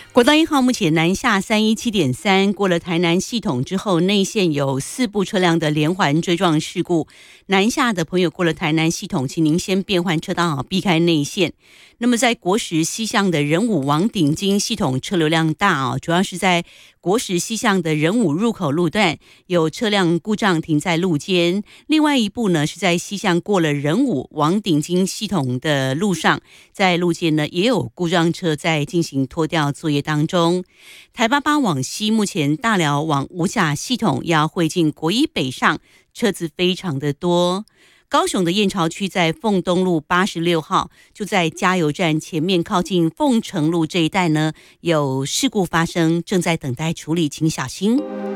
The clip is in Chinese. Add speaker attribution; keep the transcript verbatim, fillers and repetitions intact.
Speaker 1: 国道一号目前南下三一七点三，过了台南系统之后，内线有四部车辆的连环追撞事故。南下的朋友过了台南系统，请您先变换车道，避开内线。那么在国十西向的仁武往顶金系统车流量大哦，主要是在国十西向的仁武入口路段有车辆故障停在路肩，另外一部呢是在西向过了仁武往顶金系统的路上，在路肩呢也有故障车在进行拖吊作业当中。台八八往西，目前大寮往五甲系统要汇进国一北上，车子非常的多。高雄的燕巢区在凤东路八十六号，就在加油站前面靠近凤城路这一带呢，有事故发生，正在等待处理，请小心。